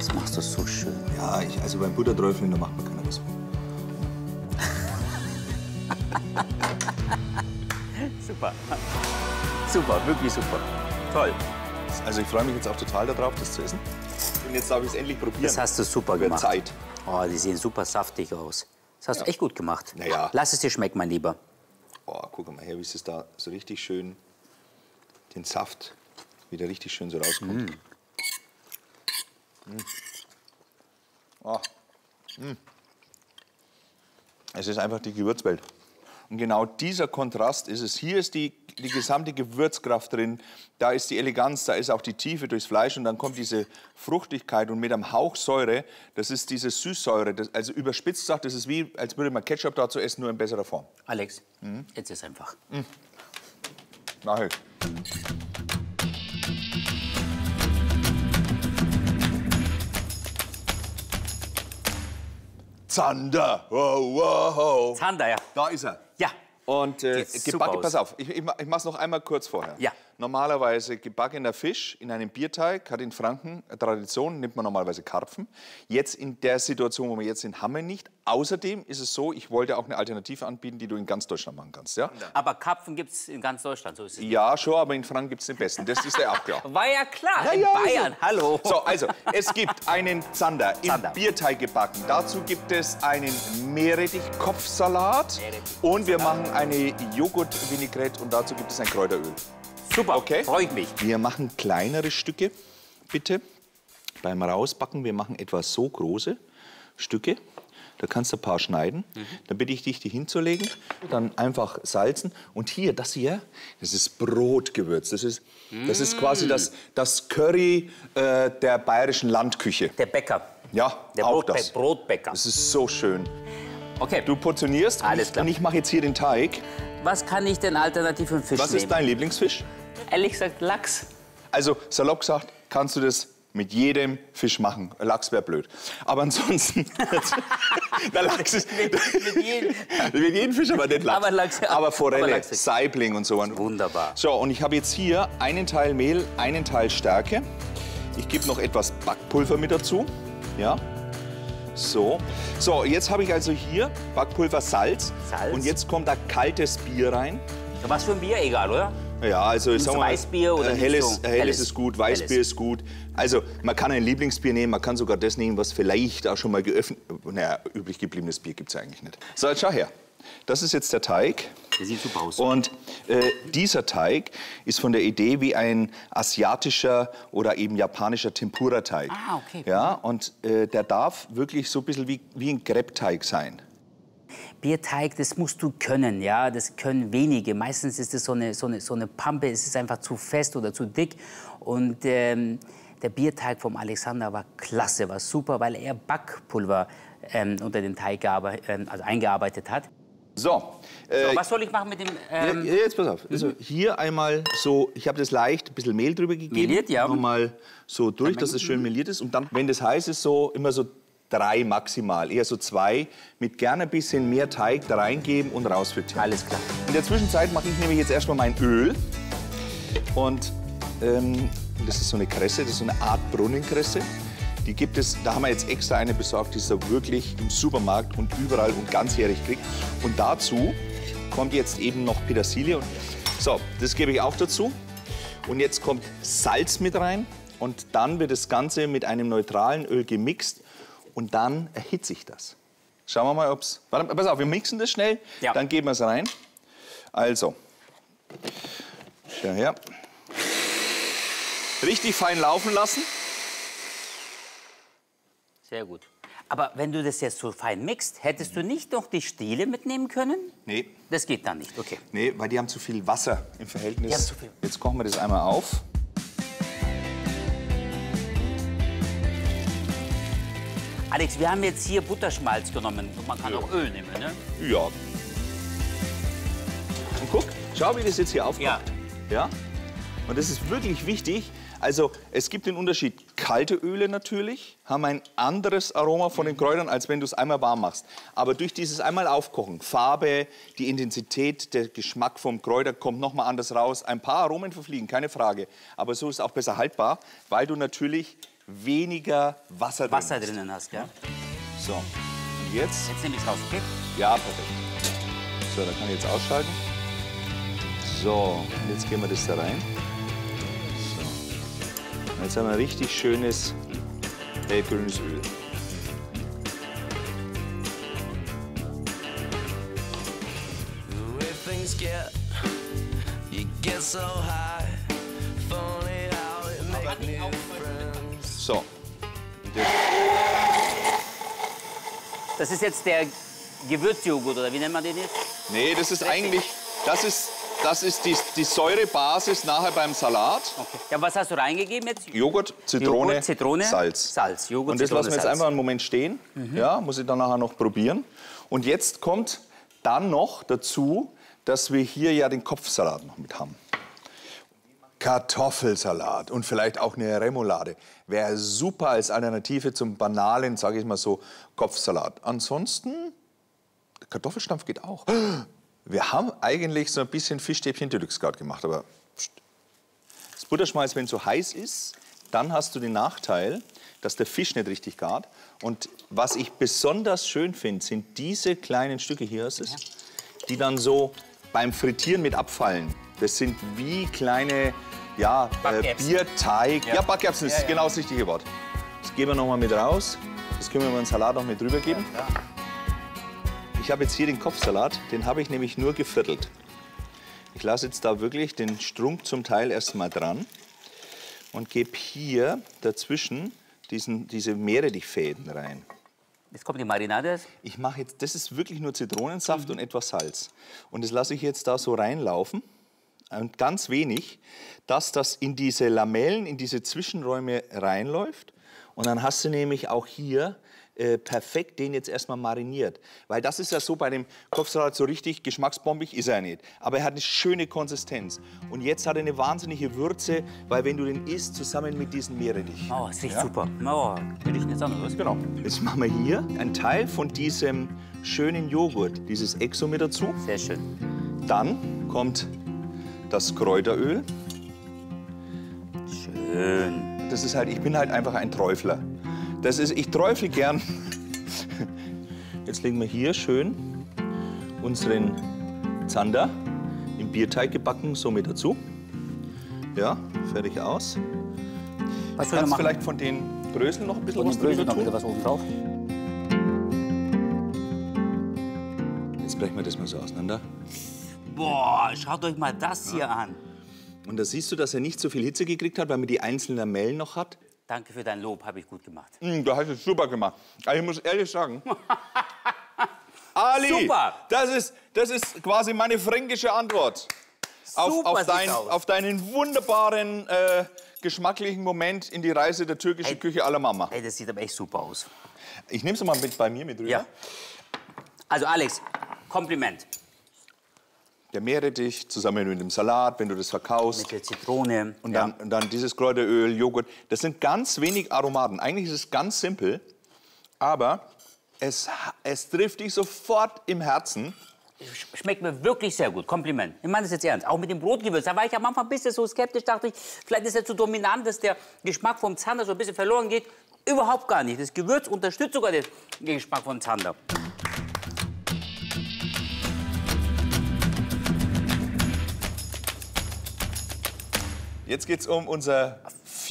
das machst du so schön. Ja, also beim Butterträufeln, da macht man keiner was. Super. Super, wirklich super. Toll. Also ich freue mich jetzt auch total darauf, das zu essen. Und jetzt darf ich es endlich probieren. Das hast du super gemacht. Zeit. Oh, die sehen super saftig aus. Das hast du echt gut gemacht. Naja. Lass es dir schmecken, mein Lieber. Oh, guck mal her, wie es da so richtig schön, den Saft wieder richtig schön so rauskommt. Oh. Es ist einfach die Gewürzwelt. Und genau dieser Kontrast ist es. Hier ist die gesamte Gewürzkraft drin, da ist die Eleganz, da ist auch die Tiefe durchs Fleisch und dann kommt diese Fruchtigkeit und mit einem Hauch Säure, das ist diese Süßsäure. Also überspitzt gesagt, das ist wie, als würde man Ketchup dazu essen, nur in besserer Form. Alex, jetzt ist einfach. Mach ich. Zander! Wow, wow. Zander, ja. Da ist er. Ja. Und Sieht super gebacken, aus. pass auf, ich mach's noch einmal kurz vorher. Ja. Normalerweise gebackener Fisch in einem Bierteig hat in Franken eine Tradition, nimmt man normalerweise Karpfen. Jetzt in der Situation, wo wir jetzt sind, haben wir nicht. Außerdem ist es so, ich wollte auch eine Alternative anbieten, die du in ganz Deutschland machen kannst. Ja, Aber Karpfen gibt es in ganz Deutschland, so ist es. ja schon, aber in Franken gibt es den besten. Das ist ja auch klar. War ja klar, Ja, in ja, Bayern, hallo. So, also, es gibt einen Zander im Zander. Bierteig gebacken. Dazu gibt es einen Meerrettich-Kopfsalat. Meerrettich. Und wir machen eine Joghurt-Vinaigrette und dazu gibt es ein Kräuteröl. Super, Okay. freut mich. Wir machen kleinere Stücke, bitte, beim Rausbacken. Wir machen etwa so große Stücke. Da kannst du ein paar schneiden. Dann bitte ich dich, die hinzulegen. Dann einfach salzen. Und hier, das ist Brotgewürz. Das ist quasi das Curry der bayerischen Landküche. Der Bäcker. Ja, Der auch das. Brotbäcker. Das ist so schön. Okay, Du portionierst Alles klar. und ich mache jetzt hier den Teig. was kann ich denn alternativ für einen Fisch Was nehmen? ist dein Lieblingsfisch? Ehrlich gesagt, Lachs. Also, salopp gesagt, kannst du das mit jedem Fisch machen. Lachs wäre blöd. Aber ansonsten, der Lachs ist, mit jedem Fisch, aber nicht Lachs. Aber Lachs, ja. Aber Forelle, Aber Lachs ist- Saibling und so. Wunderbar. So, und ich habe jetzt hier einen Teil Mehl, einen Teil Stärke. Ich gebe noch etwas Backpulver mit dazu. Ja. So. So, jetzt habe ich also hier Backpulver, Salz. Salz. Und jetzt kommt da kaltes Bier rein. Was für ein Bier, egal, oder? Ja, also ich Nimmst sag du mal, Weißbier oder helles, nimmst du helles helles? ist gut, Weißbier Helles. ist gut. Also man kann ein Lieblingsbier nehmen, man kann sogar das nehmen, was vielleicht auch schon mal geöffnet. Naja, übrig gebliebenes Bier gibt es ja eigentlich nicht. So, jetzt schau her. Das ist jetzt der Teig. Der sieht super aus. Und dieser Teig ist von der Idee wie ein asiatischer oder eben japanischer Tempura-Teig. Ah, okay. Ja, und der darf wirklich so ein bisschen wie ein Crepe-Teig sein. Bierteig, das musst du können, ja, das können wenige. Meistens ist es so eine Pampe, es ist einfach zu fest oder zu dick. Und der Bierteig vom Alexander war klasse, war super, weil er Backpulver unter den Teig eingearbeitet hat. So, So, was soll ich machen mit dem... jetzt pass auf. Also hier einmal so, ich habe das leicht ein bisschen Mehl drüber gegeben. Meliert, ja. Nochmal so durch, dass es schön meliert ist. Und dann, wenn das heiß ist, so immer so 3 maximal, eher so 2, mit gerne ein bisschen mehr Teig da reingeben und rausfrittieren. Alles klar. In der Zwischenzeit mache ich nämlich jetzt erstmal mein Öl. Und das ist so eine Kresse, das ist so eine Art Brunnenkresse. Die gibt es, da haben wir jetzt extra eine besorgt, die es da wirklich im Supermarkt und überall und ganzjährig kriegt. Und dazu kommt jetzt eben noch Petersilie. So, das gebe ich auch dazu. Und jetzt kommt Salz mit rein. Und dann wird das Ganze mit einem neutralen Öl gemixt. Und dann erhitze ich das. Schauen wir mal, ob es... Warte, pass auf, wir mixen das schnell. Ja. Dann geben wir es rein. Also, schau her. Richtig fein laufen lassen. Sehr gut. Aber wenn du das jetzt so fein mixt, hättest du nicht noch die Stiele mitnehmen können? Nee. Das geht dann nicht, okay. Nee, weil die haben zu viel Wasser im Verhältnis. Die haben zu viel. Jetzt kochen wir das einmal auf. Alex, wir haben jetzt hier Butterschmalz genommen. Man kann auch Öl nehmen, ne? Ja. Und guck, schau, wie das jetzt hier aufkocht. Ja. Und das ist wirklich wichtig. Also es gibt den Unterschied, kalte Öle natürlich haben ein anderes Aroma von den Kräutern, als wenn du es einmal warm machst. Aber durch dieses einmal aufkochen, Farbe, die Intensität, der Geschmack vom Kräuter kommt noch mal anders raus. Ein paar Aromen verfliegen, keine Frage. Aber so ist es auch besser haltbar, weil du natürlich weniger Wasser drin ist. drinnen hast, ja? So, und jetzt? Jetzt nehme ich es raus, okay? Ja, perfekt. So, dann kann ich jetzt ausschalten. So, und jetzt geben wir das da rein. So. Und jetzt haben wir ein richtig schönes hellgrünes Öl. So. Das ist jetzt der Gewürzjoghurt, oder wie nennt man den jetzt? Nee, das ist eigentlich, das ist die Säurebasis nachher beim Salat. Okay. Ja, was hast du reingegeben jetzt? Joghurt, Zitrone, Salz. Salz. Joghurt, und das Zitrone, lassen wir jetzt Salz. einfach einen Moment stehen. Ja, muss ich dann nachher noch probieren. Und jetzt kommt dann noch dazu, dass wir hier ja den Kopfsalat noch mit haben. Kartoffelsalat und vielleicht auch eine Remoulade wäre super als Alternative zum banalen, sage ich mal so, Kopfsalat. Ansonsten, Kartoffelstampf geht auch. Wir haben eigentlich so ein bisschen Fischstäbchen Deluxe gerade gemacht, aber das Butterschmalz, wenn es so heiß ist, dann hast du den Nachteil, dass der Fisch nicht richtig gart. Und was ich besonders schön finde, sind diese kleinen Stücke hier, ist es, die dann so beim Frittieren mit abfallen. Das sind wie kleine Bierteig. Ja, Backerbsen ist genau das richtige Wort. Das geben wir noch mal mit raus. Das können wir mal in den Salat noch mit drüber geben. Ja, ich habe jetzt hier den Kopfsalat, den habe ich nämlich nur geviertelt. Ich lasse jetzt da wirklich den Strunk zum Teil erst mal dran und gebe hier dazwischen diese Meerrettichfäden rein. Jetzt kommt die Marinade. Ich mache jetzt, das ist wirklich nur Zitronensaft und etwas Salz. Und das lasse ich jetzt da so reinlaufen. Und ganz wenig, dass das in diese Lamellen, in diese Zwischenräume reinläuft. Und dann hast du nämlich auch hier perfekt den jetzt erstmal mariniert. Weil das ist ja so bei dem Kopfsalat so richtig geschmacksbombig ist er nicht. Aber er hat eine schöne Konsistenz. Und jetzt hat er eine wahnsinnige Würze, weil wenn du den isst, zusammen mit diesen Meerrettich. Oh, es riecht super. Oh, will ich nicht sagen, was? Genau. Jetzt machen wir hier einen Teil von diesem schönen Joghurt, dieses Exo mit dazu. Sehr schön. Dann kommt das Kräuteröl. Schön. Das ist halt, ich bin halt einfach ein Träufler. Ich träufle gern. Jetzt legen wir hier schön unseren Zander im Bierteig gebacken, so mit dazu. Ja, fertig aus. Was Kannst du vielleicht von den Bröseln noch ein bisschen was drüber tun? was oben drauf. Jetzt brechen wir das mal so auseinander. Boah, schaut euch mal das hier an. Und da siehst du, dass er nicht so viel Hitze gekriegt hat, weil man die einzelnen Lamellen noch hat. Danke für dein Lob, habe ich gut gemacht. Du hast es super gemacht. Aber ich muss ehrlich sagen, Ali, super. Das ist quasi meine fränkische Antwort auf deinen wunderbaren geschmacklichen Moment in die Reise der türkischen Küche à la Mama. Ey, das sieht aber echt super aus. Ich nehme es mal mit bei mir mit rüber. Ja. Also Alex, Kompliment. Der Meerrettich zusammen mit dem Salat, wenn du das verkaufst. Mit der Zitrone. Und dann dieses Kräuteröl, Joghurt. Das sind ganz wenig Aromaten. Eigentlich ist es ganz simpel, aber es trifft dich sofort im Herzen. Schmeckt mir wirklich sehr gut. Kompliment. Ich meine das jetzt ernst. Auch mit dem Brotgewürz. Da war ich am Anfang ein bisschen so skeptisch. Dachte ich, vielleicht ist er zu dominant, dass der Geschmack vom Zander so ein bisschen verloren geht. Überhaupt gar nicht. Das Gewürz unterstützt sogar den Geschmack von Zander. Jetzt geht's um unser